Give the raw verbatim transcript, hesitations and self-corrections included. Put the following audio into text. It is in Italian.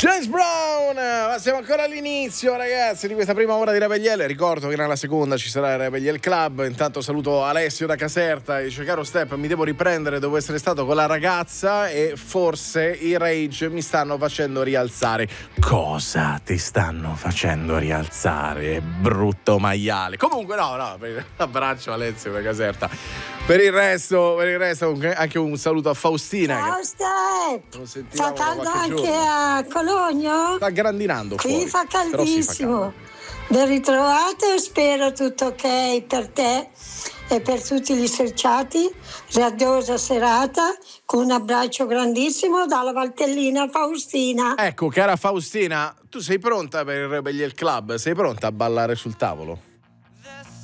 James Brown, ma siamo ancora all'inizio ragazzi di questa prima ora di Rebelliel. Ricordo che nella seconda ci sarà il Rebelliel Club. Intanto saluto Alessio da Caserta e dice: caro Step, mi devo riprendere, devo essere stato con la ragazza e forse i rage mi stanno facendo rialzare. Cosa ti stanno facendo rialzare, brutto maiale? Comunque no, no, abbraccio Alessio da Caserta. Per il resto, per il resto anche un saluto a Faustina. Ciao Step, fa caldo anche giorno. a Cologno? Sta grandinando Qui fuori, fa caldissimo. Ben ritrovato, spero tutto ok per te e per tutti gli selciati. Radiosa serata con un abbraccio grandissimo dalla Valtellina Faustina. Ecco, cara Faustina, tu sei pronta per il Rebelliel Club? Sei pronta a ballare sul tavolo?